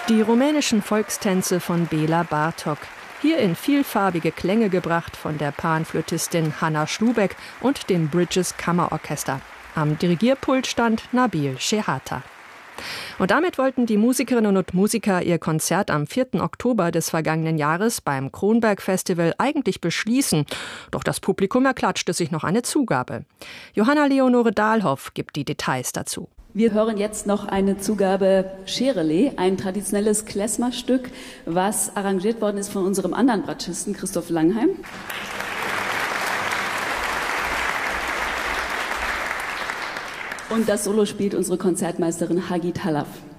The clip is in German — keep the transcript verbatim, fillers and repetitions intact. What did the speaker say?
Die rumänischen Volkstänze von Béla Bartók. Hier in vielfarbige Klänge gebracht von der Panflötistin Hanna Schlubeck und dem Bridges Kammerorchester. Am Dirigierpult stand Nabil Shehata. Und damit wollten die Musikerinnen und Musiker ihr Konzert am vierten Oktober des vergangenen Jahres beim Kronberg Festival eigentlich beschließen. Doch das Publikum erklatschte sich noch eine Zugabe. Johanna Leonore Dahlhoff gibt die Details dazu. Wir hören jetzt noch eine Zugabe Scherele, ein traditionelles Klezmer-Stück, was arrangiert worden ist von unserem anderen Bratschisten Christoph Langheim. Und das Solo spielt unsere Konzertmeisterin Hagi Talaf.